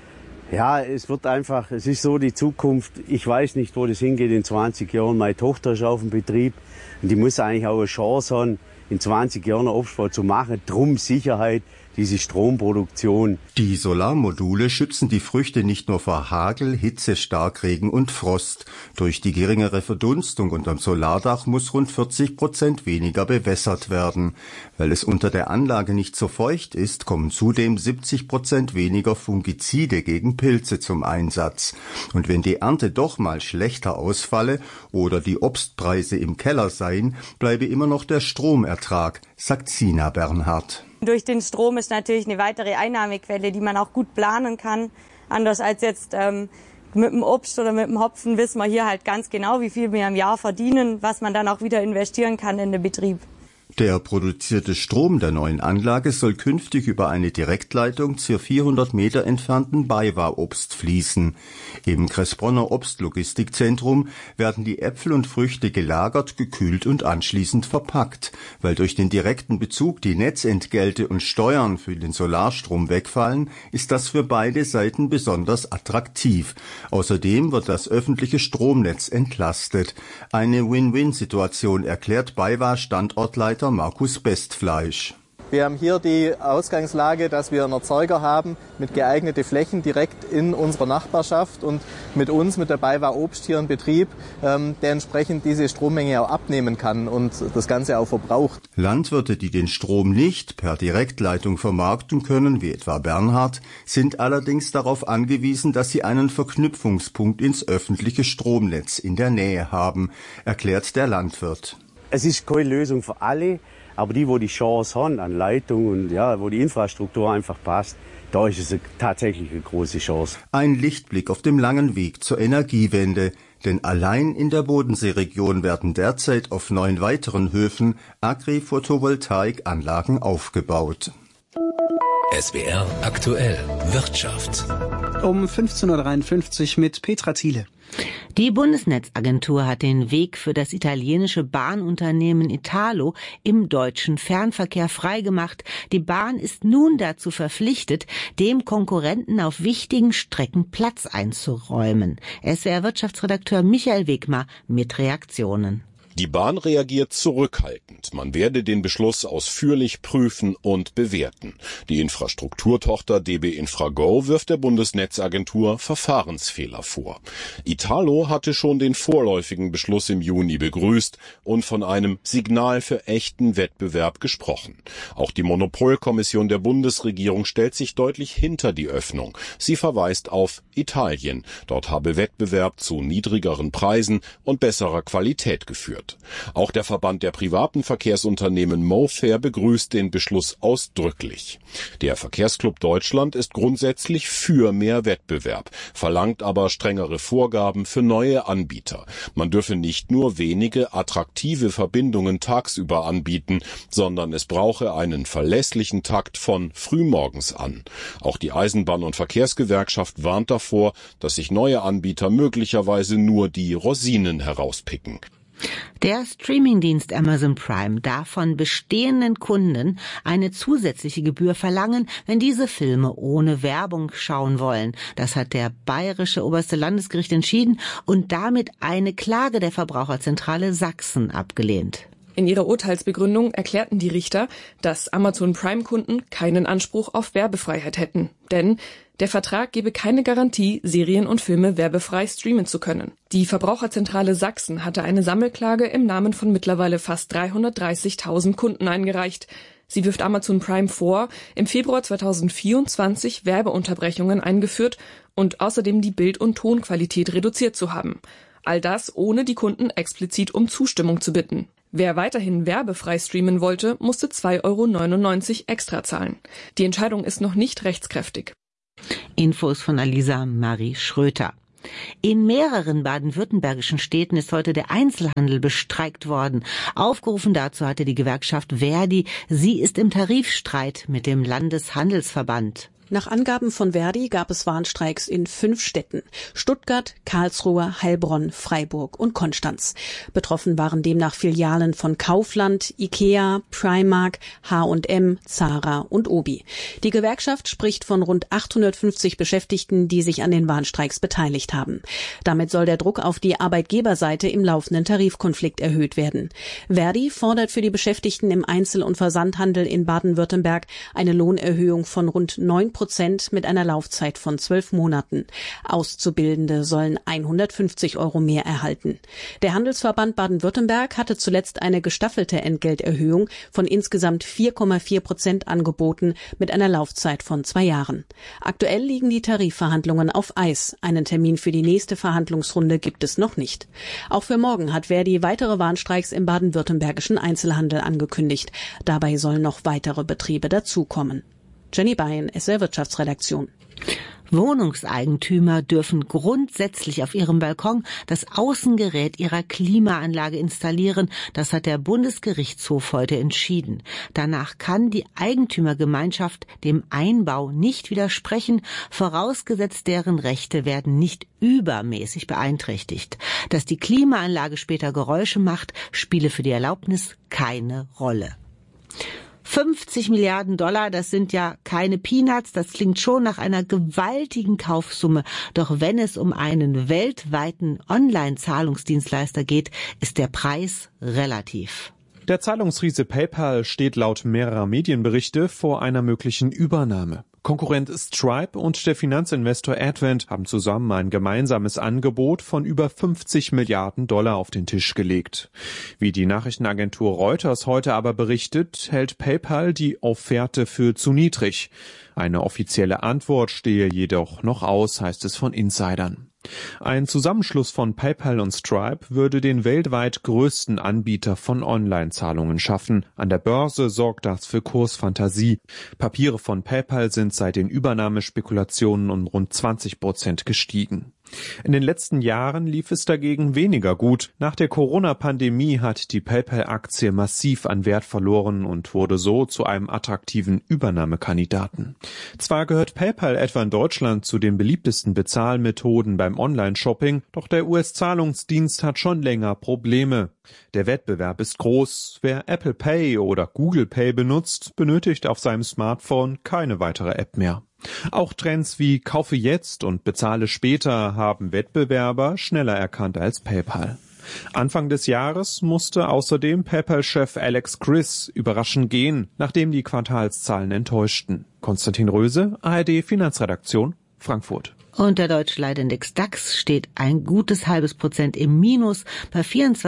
S1: Ja, es wird einfach, es ist so die Zukunft. Ich weiß nicht, wo das hingeht in zwanzig Jahren. Meine Tochter ist auf dem Betrieb und die muss eigentlich auch eine Chance haben, in zwanzig Jahren Obstbau zu machen. Drum Sicherheit, diese Stromproduktion.
S3: Die Solarmodule schützen die Früchte nicht nur vor Hagel, Hitze, Starkregen und Frost. Durch die geringere Verdunstung unterm Solardach muss rund vierzig Prozent weniger bewässert werden. Weil es unter der Anlage nicht so feucht ist, kommen zudem siebzig Prozent weniger Fungizide gegen Pilze zum Einsatz. Und wenn die Ernte doch mal schlechter ausfalle oder die Obstpreise im Keller seien, bleibe immer noch der Stromertrag, sagt Sina Bernhard.
S2: Durch den Strom ist natürlich eine weitere Einnahmequelle, die man auch gut planen kann. Anders als jetzt ähm, mit dem Obst oder mit dem Hopfen wissen wir hier halt ganz genau, wie viel wir im Jahr verdienen, was man dann auch wieder investieren kann in den Betrieb.
S3: Der produzierte Strom der neuen Anlage soll künftig über eine Direktleitung zur vierhundert Meter entfernten BayWa-Obst fließen. Im Kressbronner Obstlogistikzentrum werden die Äpfel und Früchte gelagert, gekühlt und anschließend verpackt. Weil durch den direkten Bezug die Netzentgelte und Steuern für den Solarstrom wegfallen, ist das für beide Seiten besonders attraktiv. Außerdem wird das öffentliche Stromnetz entlastet. Eine Win-Win-Situation, erklärt BayWa-Standortleiter Markus Bestfleisch.
S24: Wir haben hier die Ausgangslage, dass wir einen Erzeuger haben mit geeigneten Flächen direkt in unserer Nachbarschaft und mit uns, mit der BayWa Obst hier in Betrieb, ähm, der entsprechend diese Strommenge auch abnehmen kann und das Ganze auch verbraucht.
S3: Landwirte, die den Strom nicht per Direktleitung vermarkten können, wie etwa Bernhard, sind allerdings darauf angewiesen, dass sie einen Verknüpfungspunkt ins öffentliche Stromnetz in der Nähe haben, erklärt der Landwirt.
S1: Es ist keine Lösung für alle, aber die, wo die Chance haben an Leitung und ja, wo die Infrastruktur einfach passt, da ist es eine, tatsächlich eine große Chance.
S3: Ein Lichtblick auf dem langen Weg zur Energiewende. Denn allein in der Bodenseeregion werden derzeit auf neun weiteren Höfen Agri-Photovoltaikanlagen aufgebaut.
S5: S W R aktuell Wirtschaft.
S4: Um fünfzehn Uhr dreiundfünfzig mit Petra Thiele.
S25: Die Bundesnetzagentur hat den Weg für das italienische Bahnunternehmen Italo im deutschen Fernverkehr freigemacht. Die Bahn ist nun dazu verpflichtet, dem Konkurrenten auf wichtigen Strecken Platz einzuräumen. S W R-Wirtschaftsredakteur Michael Wegmar mit Reaktionen.
S26: Die Bahn reagiert zurückhaltend. Man werde den Beschluss ausführlich prüfen und bewerten. Die Infrastrukturtochter D B Infrago wirft der Bundesnetzagentur Verfahrensfehler vor. Italo hatte schon den vorläufigen Beschluss im Juni begrüßt und von einem Signal für echten Wettbewerb gesprochen. Auch die Monopolkommission der Bundesregierung stellt sich deutlich hinter die Öffnung. Sie verweist auf Italien. Dort habe Wettbewerb zu niedrigeren Preisen und besserer Qualität geführt. Auch der Verband der privaten Verkehrsunternehmen MoFair begrüßt den Beschluss ausdrücklich. Der Verkehrsclub Deutschland ist grundsätzlich für mehr Wettbewerb, verlangt aber strengere Vorgaben für neue Anbieter. Man dürfe nicht nur wenige attraktive Verbindungen tagsüber anbieten, sondern es brauche einen verlässlichen Takt von frühmorgens an. Auch die Eisenbahn- und Verkehrsgewerkschaft warnt davor, dass sich neue Anbieter möglicherweise nur die Rosinen herauspicken.
S25: Der Streamingdienst Amazon Prime darf von bestehenden Kunden eine zusätzliche Gebühr verlangen, wenn diese Filme ohne Werbung schauen wollen. Das hat der Bayerische Oberste Landesgericht entschieden und damit eine Klage der Verbraucherzentrale Sachsen abgelehnt.
S6: In ihrer Urteilsbegründung erklärten die Richter, dass Amazon Prime-Kunden keinen Anspruch auf Werbefreiheit hätten. Denn der Vertrag gebe keine Garantie, Serien und Filme werbefrei streamen zu können. Die Verbraucherzentrale Sachsen hatte eine Sammelklage im Namen von mittlerweile fast dreihundertdreißigtausend Kunden eingereicht. Sie wirft Amazon Prime vor, im Februar zweitausendvierundzwanzig Werbeunterbrechungen eingeführt und außerdem die Bild- und Tonqualität reduziert zu haben. All das, ohne die Kunden explizit um Zustimmung zu bitten. Wer weiterhin werbefrei streamen wollte, musste zwei Euro neunundneunzig extra zahlen. Die Entscheidung ist noch nicht rechtskräftig.
S25: Infos von Alisa Marie Schröter. In mehreren baden-württembergischen Städten ist heute der Einzelhandel bestreikt worden. Aufgerufen dazu hatte die Gewerkschaft Verdi. Sie ist im Tarifstreit mit dem Landeshandelsverband.
S7: Nach Angaben von Verdi gab es Warnstreiks in fünf Städten: Stuttgart, Karlsruhe, Heilbronn, Freiburg und Konstanz. Betroffen waren demnach Filialen von Kaufland, Ikea, Primark, H und M, Zara und Obi. Die Gewerkschaft spricht von rund achthundertfünfzig Beschäftigten, die sich an den Warnstreiks beteiligt haben. Damit soll der Druck auf die Arbeitgeberseite im laufenden Tarifkonflikt erhöht werden. Verdi fordert für die Beschäftigten im Einzel- und Versandhandel in Baden-Württemberg eine Lohnerhöhung von rund neun Prozent mit einer Laufzeit von zwölf Monaten. Auszubildende sollen hundertfünfzig Euro mehr erhalten. Der Handelsverband Baden-Württemberg hatte zuletzt eine gestaffelte Entgelterhöhung von insgesamt vier Komma vier Prozent angeboten mit einer Laufzeit von zwei Jahren. Aktuell liegen die Tarifverhandlungen auf Eis. Einen Termin für die nächste Verhandlungsrunde gibt es noch nicht. Auch für morgen hat Verdi weitere Warnstreiks im baden-württembergischen Einzelhandel angekündigt. Dabei sollen noch weitere Betriebe dazukommen. Jenny Beyen, S W R Wirtschaftsredaktion.
S25: Wohnungseigentümer dürfen grundsätzlich auf ihrem Balkon das Außengerät ihrer Klimaanlage installieren. Das hat der Bundesgerichtshof heute entschieden. Danach kann die Eigentümergemeinschaft dem Einbau nicht widersprechen, vorausgesetzt deren Rechte werden nicht übermäßig beeinträchtigt. Dass die Klimaanlage später Geräusche macht, spiele für die Erlaubnis keine Rolle. fünfzig Milliarden Dollar, das sind ja keine Peanuts, das klingt schon nach einer gewaltigen Kaufsumme. Doch wenn es um einen weltweiten Online-Zahlungsdienstleister geht, ist der Preis relativ.
S8: Der Zahlungsriese PayPal steht laut mehrerer Medienberichte vor einer möglichen Übernahme. Konkurrent Stripe und der Finanzinvestor Advent haben zusammen ein gemeinsames Angebot von über fünfzig Milliarden Dollar auf den Tisch gelegt. Wie die Nachrichtenagentur Reuters heute aber berichtet, hält PayPal die Offerte für zu niedrig. Eine offizielle Antwort stehe jedoch noch aus, heißt es von Insidern. Ein Zusammenschluss von PayPal und Stripe würde den weltweit größten Anbieter von Online-Zahlungen schaffen. An der Börse sorgt das für Kursfantasie. Papiere von PayPal sind seit den Übernahmespekulationen um rund zwanzig Prozent gestiegen. In den letzten Jahren lief es dagegen weniger gut. Nach der Corona-Pandemie hat die PayPal-Aktie massiv an Wert verloren und wurde so zu einem attraktiven Übernahmekandidaten. Zwar gehört PayPal etwa in Deutschland zu den beliebtesten Bezahlmethoden beim Online-Shopping, doch der U S-Zahlungsdienst hat schon länger Probleme. Der Wettbewerb ist groß. Wer Apple Pay oder Google Pay benutzt, benötigt auf seinem Smartphone keine weitere App mehr. Auch Trends wie Kaufe jetzt und bezahle später haben Wettbewerber schneller erkannt als PayPal. Anfang des Jahres musste außerdem PayPal-Chef Alex Chriss überraschend gehen, nachdem die Quartalszahlen enttäuschten. Konstantin Röse, A R D Finanzredaktion, Frankfurt.
S25: Und der deutsche Leitindex DAX steht ein gutes halbes Prozent im Minus bei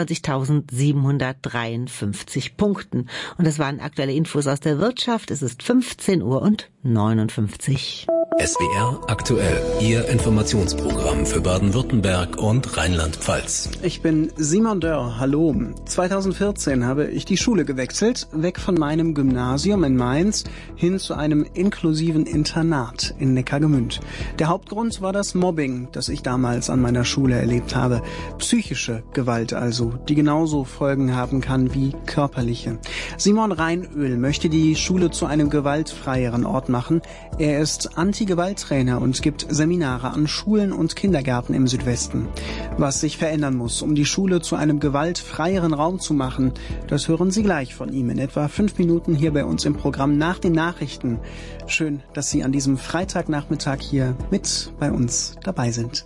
S25: vierundzwanzigtausendsiebenhundertdreiundfünfzig Punkten. Und das waren aktuelle Infos aus der Wirtschaft. Es ist fünfzehn Uhr und neunundfünfzig.
S5: S W R aktuell, Ihr Informationsprogramm für Baden-Württemberg und Rheinland-Pfalz.
S4: Ich bin Simon Dörr, hallo. zweitausendvierzehn habe ich die Schule gewechselt, weg von meinem Gymnasium in Mainz hin zu einem inklusiven Internat in Neckargemünd. Der Hauptgrund war das Mobbing, das ich damals an meiner Schule erlebt habe. Psychische Gewalt also, die genauso Folgen haben kann wie körperliche. Simon Reinöl möchte die Schule zu einem gewaltfreieren Ort machen. Er ist Anti-Gewalt-Trainer und gibt Seminare an Schulen und Kindergärten im Südwesten. Was sich verändern muss, um die Schule zu einem gewaltfreieren Raum zu machen, das hören Sie gleich von ihm in etwa fünf Minuten hier bei uns im Programm nach den Nachrichten. Schön, dass Sie an diesem Freitagnachmittag hier mit bei uns dabei sind.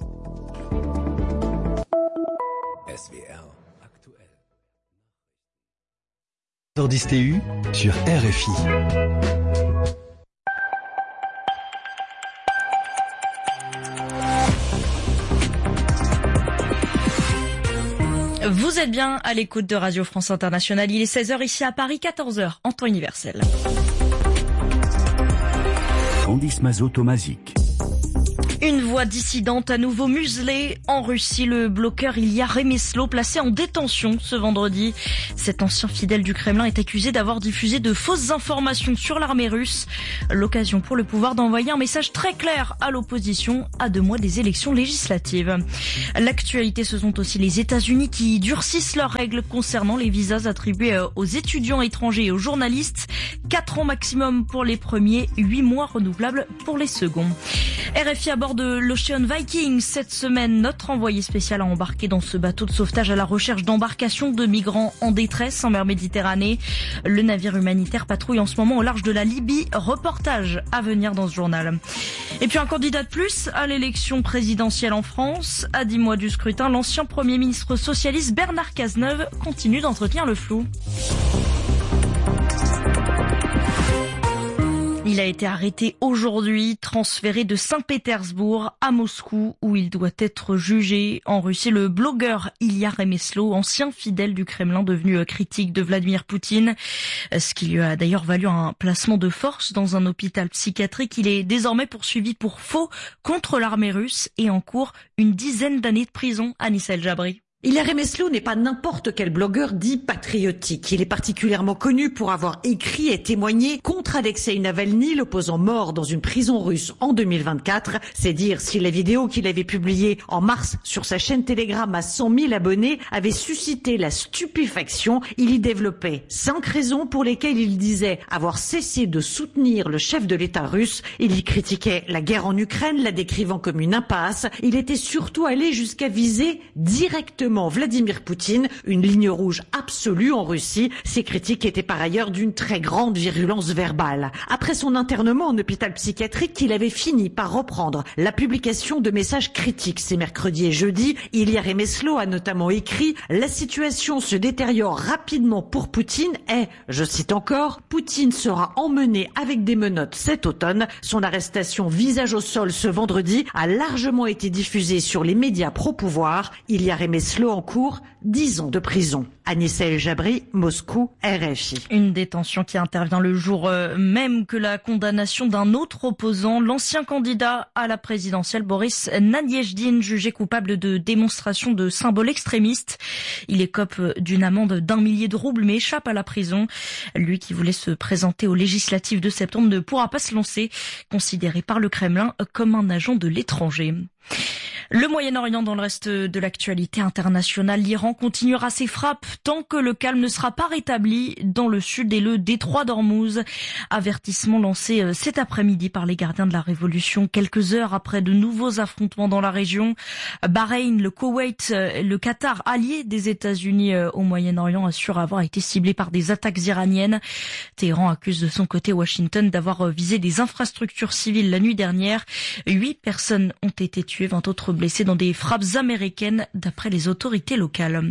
S5: S W R aktuell.
S9: dix T U sur R F I.
S10: Vous êtes bien à l'écoute de Radio France Internationale. Il est seize heures ici à Paris, quatorze heures en temps universel.
S11: Candice Mazot-Tomazic.
S10: Une voix dissidente à nouveau muselée. En Russie, le bloqueur Ilya Remeslo, placé en détention ce vendredi. Cet ancien fidèle du Kremlin est accusé d'avoir diffusé de fausses informations sur l'armée russe. L'occasion pour le pouvoir d'envoyer un message très clair à l'opposition à deux mois des élections législatives. L'actualité, ce sont aussi les États-Unis qui durcissent leurs règles concernant les visas attribués aux étudiants étrangers et aux journalistes. Quatre ans maximum pour les premiers, huit mois renouvelables pour les seconds. R F I à bord de l'Ocean Viking. Cette semaine, notre envoyé spécial a embarqué dans ce bateau de sauvetage à la recherche d'embarcations de migrants en détresse en mer Méditerranée. Le navire humanitaire patrouille en ce moment au large de la Libye. Reportage à venir dans ce journal. Et puis un candidat de plus à l'élection présidentielle en France. À dix mois du scrutin, l'ancien Premier ministre socialiste Bernard Cazeneuve continue d'entretenir le flou. Il a été arrêté aujourd'hui, transféré de Saint-Pétersbourg à Moscou, où il doit être jugé. En Russie, le blogueur Ilya Remeslo, ancien fidèle du Kremlin, devenu critique de Vladimir Poutine, ce qui lui a d'ailleurs valu un placement de force dans un hôpital psychiatrique. Il est désormais poursuivi pour faux contre l'armée russe et encourt une dizaine d'années de prison. Anissa El Jabri.
S12: Ilya Remeslo n'est pas n'importe quel blogueur dit patriotique. Il est particulièrement connu pour avoir écrit et témoigné contre Alexei Navalny, l'opposant mort dans une prison russe en deux mille vingt-quatre. C'est dire si la vidéo qu'il avait publiée en mars sur sa chaîne Telegram à cent mille abonnés avait suscité la stupéfaction. Il y développait cinq raisons pour lesquelles il disait avoir cessé de soutenir le chef de l'État russe. Il y critiquait la guerre en Ukraine, la décrivant comme une impasse. Il était surtout allé jusqu'à viser directement Vladimir Poutine, une ligne rouge absolue en Russie. Ses critiques étaient par ailleurs d'une très grande virulence verbale. Après son internement en hôpital psychiatrique, il avait fini par reprendre la publication de messages critiques ces mercredis et jeudis. Ilya Remeslo a notamment écrit « La situation se détériore rapidement pour Poutine et, je cite encore, Poutine sera emmené avec des menottes cet automne. » Son arrestation visage au sol ce vendredi a largement été diffusée sur les médias pro-pouvoir. Ilya Remeslo en cours, dix ans de prison. Anissa El Jabri, Moscou, R F I.
S10: Une détention qui intervient le jour même que la condamnation d'un autre opposant, l'ancien candidat à la présidentielle Boris Nadiejdine, jugé coupable de démonstration de symboles extrémistes. Il écope d'une amende d'un millier de roubles mais échappe à la prison. Lui qui voulait se présenter aux législatives de septembre ne pourra pas se lancer, considéré par le Kremlin comme un agent de l'étranger. Le Moyen-Orient dans le reste de l'actualité internationale, l'Iran continuera ses frappes tant que le calme ne sera pas rétabli dans le sud et le détroit d'Ormuz. Avertissement lancé cet après-midi par les gardiens de la révolution, quelques heures après de nouveaux affrontements dans la région. Bahreïn, le Koweït, le Qatar, alliés des États-Unis au Moyen-Orient, assurent avoir été ciblés par des attaques iraniennes. Téhéran accuse de son côté Washington d'avoir visé des infrastructures civiles la nuit dernière. Huit personnes ont été tuées, vingt autres autres blessés dans des frappes américaines, d'après les autorités locales.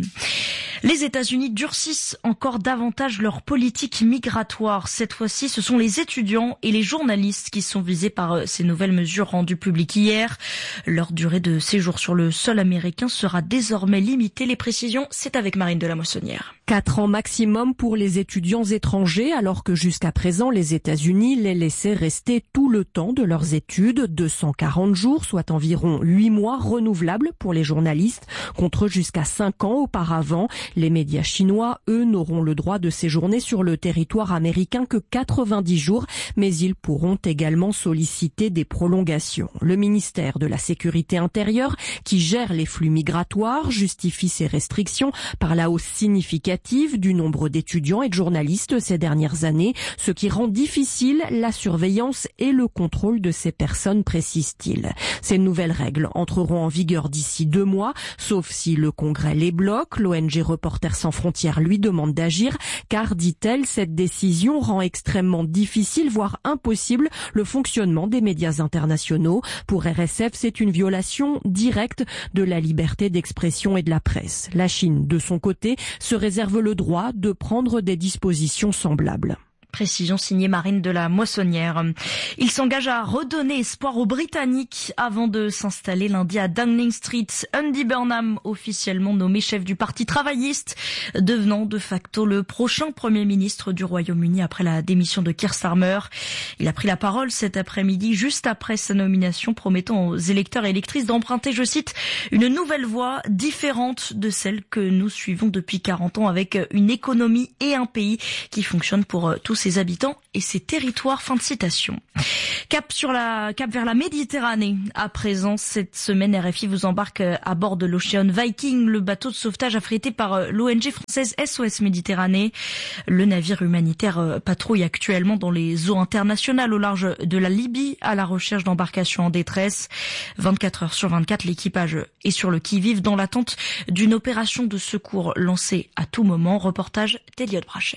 S10: Les États-Unis durcissent encore davantage leur politique migratoire. Cette fois-ci, ce sont les étudiants et les journalistes qui sont visés par ces nouvelles mesures rendues publiques hier. Leur durée de séjour sur le sol américain sera désormais limitée. Les précisions, c'est avec Marine de la Moissonnière.
S13: Quatre ans maximum pour les étudiants étrangers, alors que jusqu'à présent, les États-Unis les laissaient rester tout le temps de leurs études, deux cent quarante jours, soit environ huit mois renouvelables pour les journalistes, contre jusqu'à cinq ans auparavant. Les médias chinois, eux, n'auront le droit de séjourner sur le territoire américain que quatre-vingt-dix jours, mais ils pourront également solliciter des prolongations. Le ministère de la Sécurité intérieure, qui gère les flux migratoires, justifie ces restrictions par la hausse significative du nombre d'étudiants et de journalistes ces dernières années, ce qui rend difficile la surveillance et le contrôle de ces personnes, précise-t-il. Ces nouvelles règles entreront en vigueur d'ici deux mois, sauf si le Congrès les bloque. L'O N G Reporters sans frontières lui demande d'agir, car, dit-elle, cette décision rend extrêmement difficile, voire impossible, le fonctionnement des médias internationaux. Pour R S F, c'est une violation directe de la liberté d'expression et de la presse. La Chine, de son côté, se réserve le droit de prendre des dispositions semblables.
S10: Précision signée Marine de la Moissonnière. Il s'engage à redonner espoir aux Britanniques avant de s'installer lundi à Downing Street. Andy Burnham, officiellement nommé chef du Parti travailliste, devenant de facto le prochain Premier ministre du Royaume-Uni après la démission de Keir Starmer. Il a pris la parole cet après-midi, juste après sa nomination, promettant aux électeurs et électrices d'emprunter, je cite, une nouvelle voie différente de celle que nous suivons depuis quarante ans, avec une économie et un pays qui fonctionnent pour tous ses habitants et ses territoires. Fin de citation. Cap sur la, cap vers la Méditerranée. À présent, cette semaine, R F I vous embarque à bord de l'Ocean Viking, le bateau de sauvetage affrété par l'O N G française S O S Méditerranée. Le navire humanitaire patrouille actuellement dans les eaux internationales au large de la Libye à la recherche d'embarcations en détresse. vingt-quatre heures sur vingt-quatre, l'équipage est sur le qui-vive dans l'attente d'une opération de secours lancée à tout moment. Reportage d'Eliott Brachet.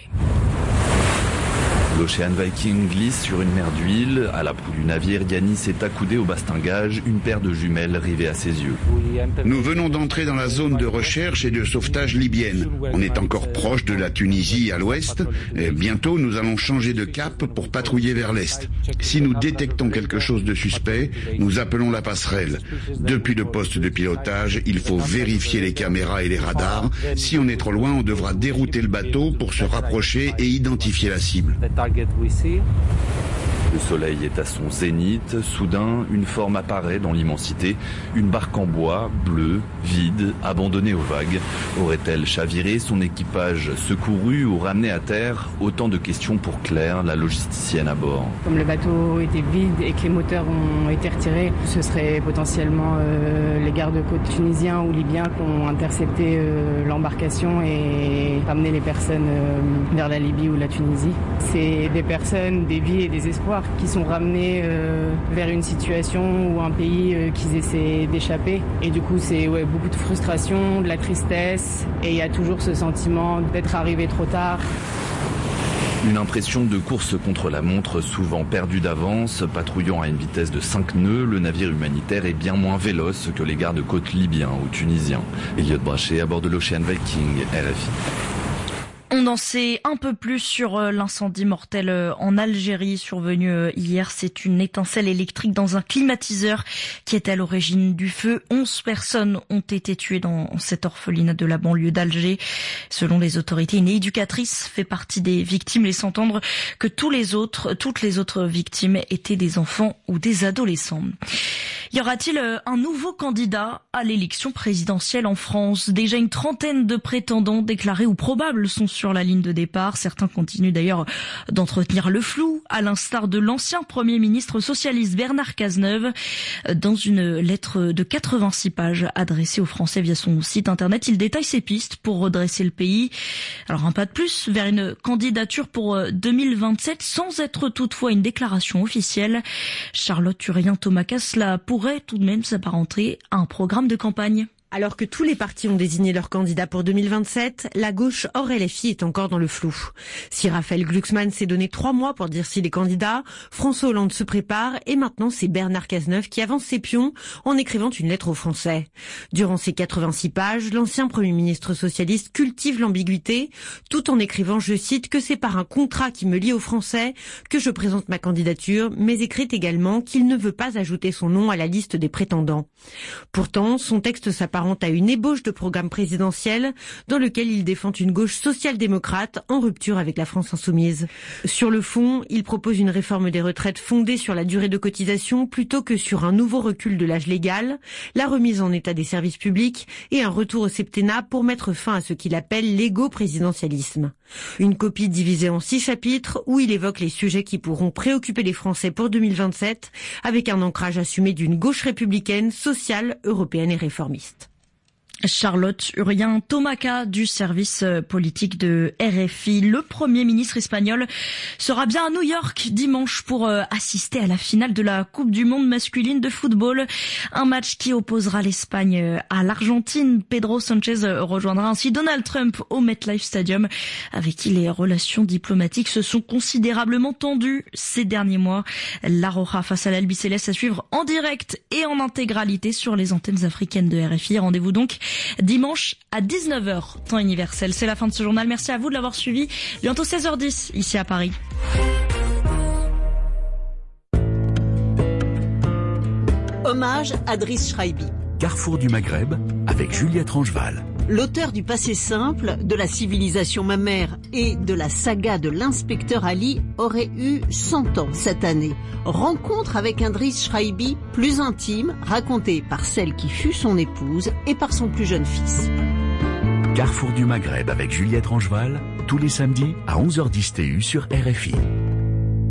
S14: L'Ocean Viking glisse sur une mer d'huile. À la proue du navire, Yanis est accoudé au bastingage, une paire de jumelles rivées à ses yeux.
S15: Nous venons d'entrer dans la zone de recherche et de sauvetage libyenne. On est encore proche de la Tunisie à l'ouest. Et bientôt, nous allons changer de cap pour patrouiller vers l'est. Si nous détectons quelque chose de suspect, nous appelons la passerelle. Depuis le poste de pilotage, il faut vérifier les caméras et les radars. Si on est trop loin, on devra dérouter le bateau pour se rapprocher et identifier la cible.
S14: Le soleil est à son zénith. Soudain, une forme apparaît dans l'immensité. Une barque en bois, bleue, vide, abandonnée aux vagues. Aurait-elle chaviré, son équipage secouru ou ramené à terre? Autant de questions pour Claire, la logisticienne à bord.
S16: Comme le bateau était vide et que les moteurs ont été retirés, ce serait potentiellement euh, les gardes-côtes tunisiens ou libyens qui ont intercepté euh, l'embarcation et ramené les personnes euh, vers la Libye ou la Tunisie. C'est des personnes, des vies et des espoirs qui sont ramenés euh, vers une situation ou un pays euh, qu'ils essaient d'échapper. Et du coup, c'est ouais, beaucoup de frustration, de la tristesse, et il y a toujours ce sentiment d'être arrivé trop tard.
S14: Une impression de course contre la montre, souvent perdue d'avance. Patrouillant à une vitesse de cinq nœuds, le navire humanitaire est bien moins véloce que les gardes-côtes libyens ou tunisiens. Eliott Brachet à bord de l'Ocean Viking, R F I.
S10: On en sait un peu plus sur l'incendie mortel en Algérie survenu hier. C'est une étincelle électrique dans un climatiseur qui est à l'origine du feu. Onze personnes ont été tuées dans cet orphelinat de la banlieue d'Alger. Selon les autorités, une éducatrice fait partie des victimes, laissant entendre que tous les autres, toutes les autres victimes étaient des enfants ou des adolescents. Y aura-t-il un nouveau candidat à l'élection présidentielle en France? Déjà une trentaine de prétendants déclarés ou probables sont sur la ligne de départ. Certains continuent d'ailleurs d'entretenir le flou, à l'instar de l'ancien Premier ministre socialiste Bernard Cazeneuve. Dans une lettre de quatre-vingt-six pages adressée aux Français via son site internet, il détaille ses pistes pour redresser le pays. Alors un pas de plus vers une candidature pour deux mille vingt-sept sans être toutefois une déclaration officielle. Charlotte Urien-Thomas-Casse la pourrait tout de même s'apparenter à un programme de campagne.
S17: Alors que tous les partis ont désigné leurs candidats pour deux mille vingt-sept, la gauche hors L F I est encore dans le flou. Si Raphaël Glucksmann s'est donné trois mois pour dire s'il est candidat, François Hollande se prépare et maintenant c'est Bernard Cazeneuve qui avance ses pions en écrivant une lettre aux Français. Durant ces quatre-vingt-six pages, l'ancien Premier ministre socialiste cultive l'ambiguïté tout en écrivant, je cite, que c'est par un contrat qui me lie aux Français que je présente ma candidature, mais écrit également qu'il ne veut pas ajouter son nom à la liste des prétendants. Pourtant, son texte s'apparente à une ébauche de programme présidentiel dans lequel il défend une gauche social-démocrate en rupture avec la France insoumise. Sur le fond, il propose une réforme des retraites fondée sur la durée de cotisation plutôt que sur un nouveau recul de l'âge légal, la remise en état des services publics et un retour au septennat pour mettre fin à ce qu'il appelle l'égo-présidentialisme. Une copie divisée en six chapitres où il évoque les sujets qui pourront préoccuper les Français pour deux mille vingt-sept avec un ancrage assumé d'une gauche républicaine, sociale, européenne et réformiste.
S10: Charlotte Urien-Tomaca du service politique de R F I. Le Premier ministre espagnol sera bien à New York dimanche pour assister à la finale de la Coupe du Monde masculine de football. Un match qui opposera l'Espagne à l'Argentine. Pedro Sánchez rejoindra ainsi Donald Trump au MetLife Stadium, avec qui les relations diplomatiques se sont considérablement tendues ces derniers mois. La Roja face à l'Albiceleste à suivre en direct et en intégralité sur les antennes africaines de R F I. Rendez-vous donc dimanche à dix-neuf heures, temps universel. C'est la fin de ce journal. Merci à vous de l'avoir suivi. Bientôt seize heures dix, ici à Paris.
S18: Hommage à Driss Schreibi.
S11: Carrefour du Maghreb, avec Juliette Rangeval.
S18: L'auteur du passé simple, de la civilisation mammaire et de la saga de l'inspecteur Ali aurait eu cent ans cette année. Rencontre avec un Driss Schreibi plus intime, racontée par celle qui fut son épouse et par son plus jeune fils.
S11: Carrefour du Maghreb avec Juliette Rangeval, tous les samedis à onze heures dix T U sur R F I.